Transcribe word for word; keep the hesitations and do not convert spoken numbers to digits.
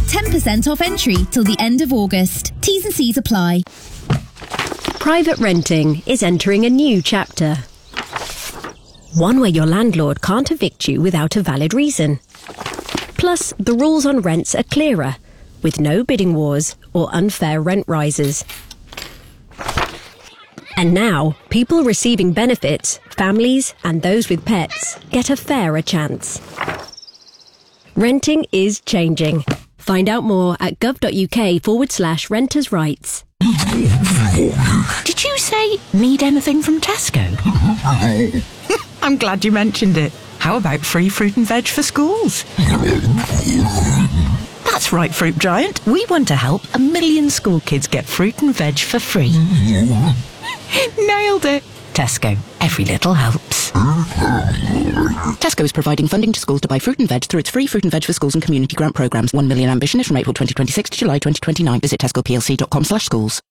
ten percent off entry till the end of August. T's and C's apply. Private renting is entering a new chapter. One where your landlord can't evict you without a valid reason. Plus, the rules on rents are clearer, with no bidding wars or unfair rent rises. And now, people receiving benefits, families and those with pets get a fairer chance. Renting is changing. Find out more at gov.uk forward slash renters' rights. Did you say need anything from Tesco? I'm glad you mentioned it. How about free fruit and veg for schools? That's right, Fruit Giant. We want to help a million school kids get fruit and veg for free. Nailed it. Tesco. Every little helps. Tesco is providing funding to schools to buy fruit and veg through its free fruit and veg for schools and community grant programmes. One million ambition is from April twenty twenty-six to July twenty twenty-nine. Visit tesco p l c dot com slash schools.